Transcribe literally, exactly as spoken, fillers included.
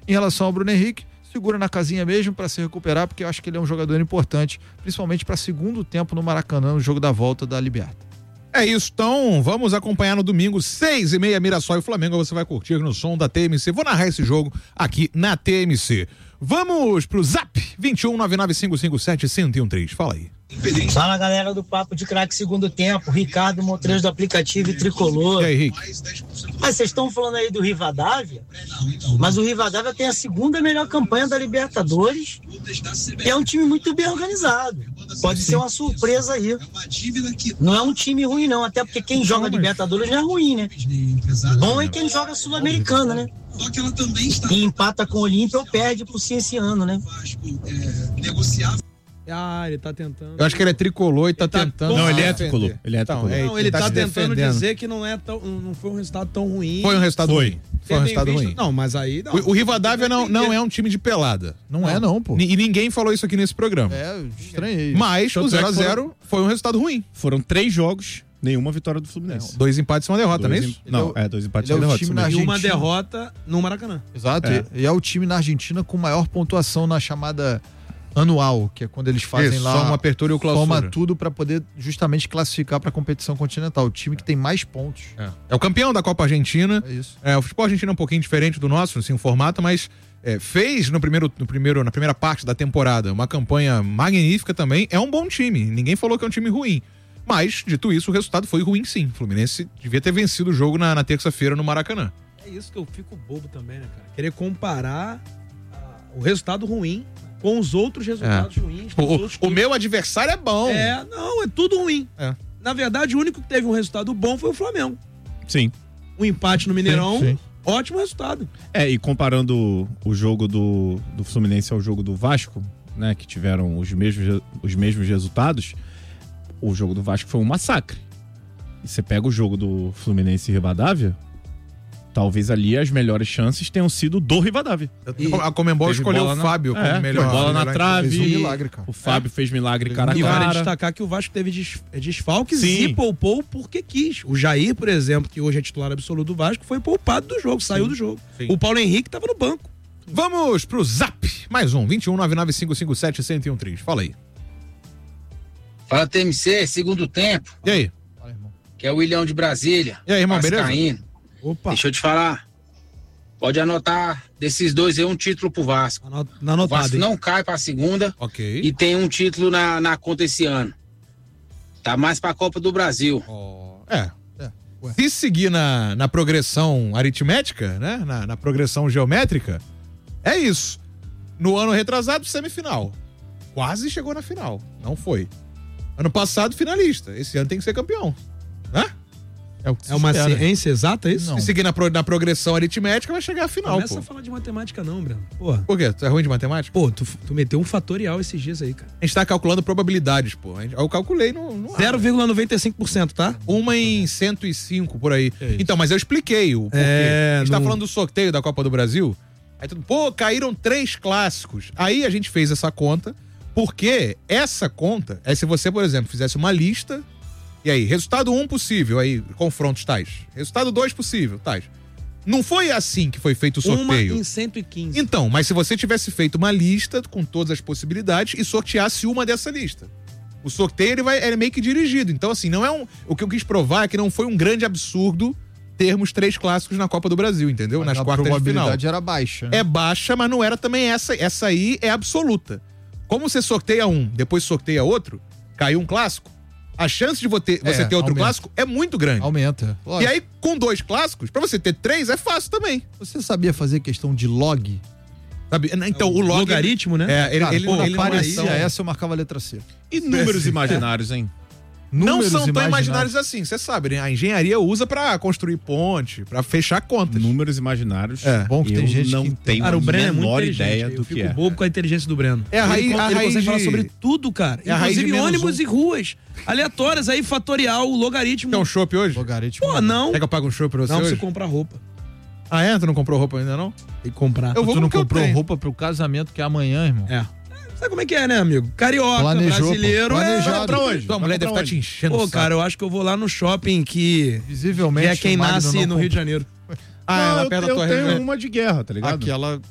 Em relação ao Bruno Henrique, segura na casinha mesmo para se recuperar, porque eu acho que ele é um jogador importante, principalmente para segundo tempo no Maracanã, no jogo da volta da Liberta. É isso, então vamos acompanhar no domingo, seis e meia, Mirassol e Flamengo, você vai curtir no som da T M C. Vou narrar esse jogo aqui na T M C. Vamos pro Zap vinte e um, nove nove cinco cinco sete, um zero um três, fala aí. Fala, galera do Papo de Craque Segundo Tempo, Ricardo Monteiro do aplicativo e Tricolor. E aí, Rick? Mas vocês estão falando aí do Rivadavia, mas o Rivadavia tem a segunda melhor campanha da Libertadores e é um time muito bem organizado. Pode ser uma surpresa aí. Não é um time ruim não, até porque quem joga Libertadores não é ruim, né? Bom é quem joga Sul-Americana, né? E empata com o Olímpia ou perde pro Cienciano, né? Ah, ele tá tentando. Eu acho que ele é tricolor e tá, tá tentando. Não, ele é tricolor. Ele é tricolor. Não, é, não ele, ele tá, tá tentando defendendo. dizer que não, é tão, não foi um resultado tão ruim. Foi um resultado foi. ruim. Foi um resultado visto, ruim. Não, mas aí. Não, o, o Rivadavia não, não é um time de pelada. Não, não é, não, pô. E ninguém falou isso aqui nesse programa. É, estranhei. Mas o zero a zero foi um resultado ruim. Foram três jogos, nenhuma vitória do Fluminense. Não, dois empates e uma derrota, dois não é isso? Em... Não, é, dois empates e uma é derrota. E uma derrota no Maracanã. Exato. É. E é o time na Argentina com maior pontuação na chamada anual, que é quando eles fazem Isso, lá só uma apertura e o clausura. Soma tudo para poder justamente classificar para a competição continental. O time que tem mais pontos. É. é o campeão da Copa Argentina. É isso. É, o futebol argentino é um pouquinho diferente do nosso, assim, o formato, mas é, fez no primeiro, no primeiro, na primeira parte da temporada uma campanha magnífica também. É um bom time. Ninguém falou que é um time ruim. Mas, dito isso, o resultado foi ruim sim. O Fluminense devia ter vencido o jogo na, na terça-feira no Maracanã. É isso que eu fico bobo também, né, cara? Querer comparar uh, o resultado ruim com os outros resultados é. ruins. O, outros o meu adversário é bom. É, não, é tudo ruim. É. Na verdade, o único que teve um resultado bom foi o Flamengo. Sim. Um empate no Mineirão, sim, sim. Ótimo resultado. É, e comparando o jogo do, do Fluminense ao jogo do Vasco, né, que tiveram os mesmos, os mesmos resultados, o jogo do Vasco foi um massacre. E você pega o jogo do Fluminense e Rivadavia, talvez ali as melhores chances tenham sido do Rivadavia. E a Conmebol escolheu o Fábio na... como é, melhor. Bola na trave. Fez um milagre, cara. O Fábio é. fez milagre cara a cara. E vale cara. destacar que o Vasco teve des... desfalques Sim. e poupou porque quis. O Jair, por exemplo, que hoje é titular absoluto do Vasco, foi poupado do jogo, saiu Sim. do jogo. Sim. O Paulo Henrique tava no banco. Vamos pro Zap. Mais um, vinte e um, nove nove cinco cinco sete, um um três. Fala aí. Fala T M C, segundo tempo. E aí? Que é o William de Brasília. E aí, irmão, beleza? Opa. Deixa eu te falar. Pode anotar desses dois aí um título pro Vasco. Anot- anotado, o Vasco hein? não cai pra segunda. Ok. E tem um título na, na conta esse ano. Tá mais pra Copa do Brasil. Oh, é. é. Se seguir na, na progressão aritmética, né? Na, na progressão geométrica, é isso. No ano retrasado, semifinal. Quase chegou na final. Não foi. Ano passado, finalista. Esse ano tem que ser campeão. Né? É, é uma espera. ciência exata isso? Se seguir na, pro, na progressão aritmética, vai chegar à final. Começa pô. a falar de matemática não, Breno. Porra. Por quê? Tu é ruim de matemática? Pô, tu, tu meteu um fatorial esses dias aí, cara. A gente tá calculando probabilidades, pô. Eu calculei no... no zero vírgula noventa e cinco por cento, tá? Uma em cento e cinco, por aí. É então, mas eu expliquei o porquê. É, a gente no... tá falando do sorteio da Copa do Brasil. Aí tudo, pô, caíram três clássicos. Aí a gente fez essa conta, porque essa conta é se você, por exemplo, fizesse uma lista... E aí, resultado um possível, aí, confrontos tais. Resultado dois possível, tais. Não foi assim que foi feito o sorteio. Uma em cento e quinze. Então, mas se você tivesse feito uma lista com todas as possibilidades e sorteasse uma dessa lista. O sorteio, ele vai, ele é meio que dirigido. Então, assim, não é um... O que eu quis provar é que não foi um grande absurdo termos três clássicos na Copa do Brasil, entendeu? Mas nas a quartas de final. A probabilidade era baixa, né? É baixa, mas não era também essa. Essa aí é absoluta. Como você sorteia um, depois sorteia outro, caiu um clássico, a chance de você, você É, ter outro aumenta. clássico é muito grande. Aumenta. E Lógico. aí, com dois clássicos, pra você ter três, é fácil também. Você sabia fazer questão de log? Sabe? Então, o log... Logaritmo, né? É, ele, Cara, ele, pô, ele não é aparecia tão- essa, eu marcava a letra C. E números imaginários, hein? Não Números são tão imaginários. imaginários assim, você sabe, né? A engenharia usa pra construir ponte, pra fechar contas. Números imaginários. É. Bom que tem eu gente não que entende. tenho Cara, o a Breno é muito menor inteligente. ideia Eu do fico que é. bobo com a inteligência do Breno. É a raiz- ele, a ele raiz consegue falar de- sobre tudo, cara. É a raiz de Inclusive menos ônibus um. e ruas aleatórias aí, fatorial, logaritmo. Quer um chopp hoje? Logaritmo. Pô, não. Quer que eu pague um chopp pra você Não, hoje? você compra roupa. Ah, é? Tu não comprou roupa ainda, não? Tem que comprar. Eu vou Tu com não o que eu comprou tenho. roupa pro casamento que é amanhã, irmão? É. Sabe como é que é, né, amigo? Carioca, Planejou, pô. brasileiro. Planejado. É... Pra hoje? Tua Vai mulher pra deve estar onde? te enchendo Pô, o saco. cara, eu acho que eu vou lá no shopping que, Visivelmente. que é quem o Magno nasce não no Rio de comprou. Janeiro. Ah, Não, ela eu, perto da eu tua tenho região. uma de guerra, tá ligado? Aquela